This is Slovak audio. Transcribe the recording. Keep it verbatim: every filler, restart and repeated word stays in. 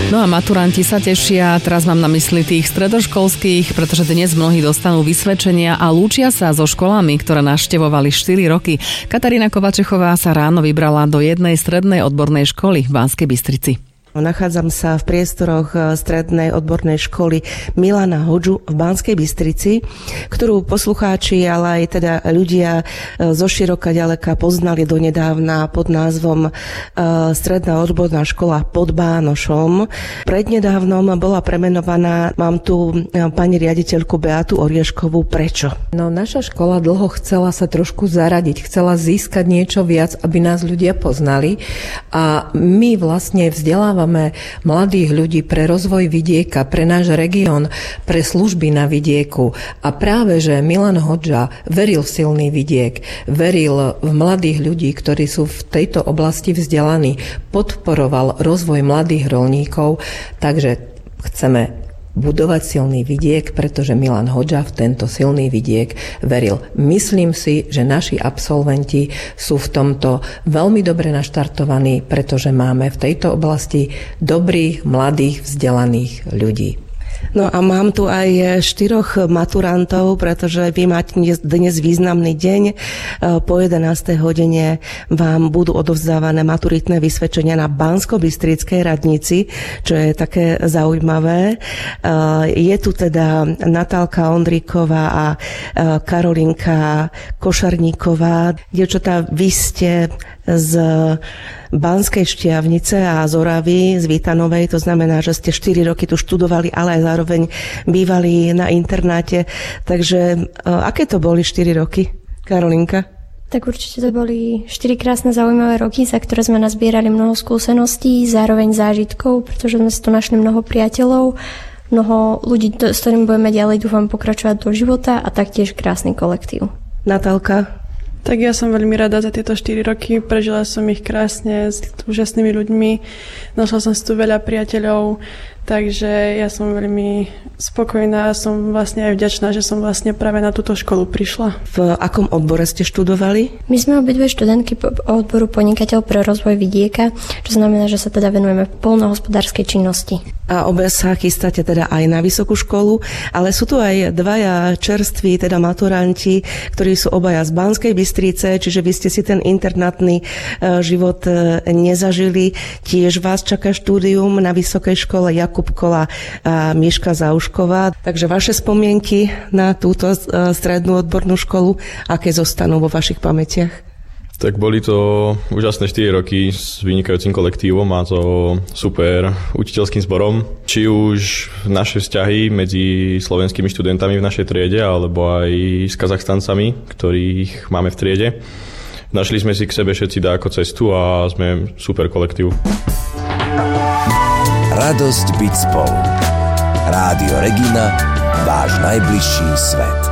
No a maturanti sa tešia, teraz mám na mysli tých stredoškolských, pretože dnes mnohí dostanú vysvedčenia a lúčia sa so školami, ktoré navštevovali štyri roky. Katarína Kovačechová sa ráno vybrala do jednej strednej odbornej školy v Banskej Bystrici. Nachádzam sa v priestoroch strednej odbornej školy Milana Hodžu v Banskej Bystrici, ktorú poslucháči, ale aj teda ľudia zo široka ďaleka poznali donedávna pod názvom Stredná odborná škola pod Bánošom. Prednedávnom bola premenovaná, mám tu pani riaditeľku Beatu Orieškovú. Prečo? No, naša škola dlho chcela sa trošku zaradiť, chcela získať niečo viac, aby nás ľudia poznali, a my vlastne vzdelávame mladých ľudí pre rozvoj vidieka, pre náš región, pre služby na vidieku. A práve, že Milan Hodža veril v silný vidiek, veril v mladých ľudí, ktorí sú v tejto oblasti vzdelaní, podporoval rozvoj mladých roľníkov, takže chceme budovať silný vidiek, pretože Milan Hodža v tento silný vidiek veril. Myslím si, že naši absolventi sú v tomto veľmi dobre naštartovaní, pretože máme v tejto oblasti dobrých, mladých, vzdelaných ľudí. No a mám tu aj štyroch maturantov, pretože vy máte dnes významný deň. Po jedenástej hodine vám budú odovzdávané maturitné vysvedčenia na Banskobystrickej radnici, čo je také zaujímavé. Je tu teda Natálka Ondríková a Karolinka Košarníková. Dievčatá, vy ste z Banskej Štiavnice a z Oravy, z Vítanovej, to znamená, že ste štyri roky tu študovali, ale aj zároveň bývali na internáte. Takže aké to boli štyri roky, Karolinka? Tak určite to boli štyri krásne zaujímavé roky, za ktoré sme nazbierali mnoho skúseností, zároveň zážitkov, pretože sme si tu našli mnoho priateľov, mnoho ľudí, s ktorými budeme ďalej, dúfam, pokračovať do života, a taktiež krásny kolektív. Natálka? Tak ja som veľmi rada za tieto štyri roky, prežila som ich krásne s úžasnými ľuďmi, našla som si tu veľa priateľov, takže ja som veľmi spokojná a som vlastne aj vďačná, že som vlastne práve na túto školu prišla. V akom odbore ste študovali? My sme obidve študentky odboru podnikateľ pre rozvoj vidieka, čo znamená, že sa teda venujeme poľnohospodárskej činnosti. A obe sa chystáte teda aj na vysokú školu, ale sú tu aj dvaja čerství, teda maturanti, ktorí sú obaja z Banskej Bystrice, čiže vy ste si ten internátny život nezažili. Tiež vás čaká štúdium na vysokej škole Jakub Kola a Miška Zaušková. Takže vaše spomienky na túto strednú odbornú školu, aké zostanú vo vašich pamätiach? Tak boli to úžasné štyri roky s vynikajúcim kolektívom a to super učiteľským zborom. Či už naše vzťahy medzi slovenskými študentami v našej triede, alebo aj s Kazachstancami, ktorých máme v triede. Našli sme si k sebe všetci dáko cestu a sme super kolektív. Radosť byť spolu. Rádio Regina, váš najbližší svet.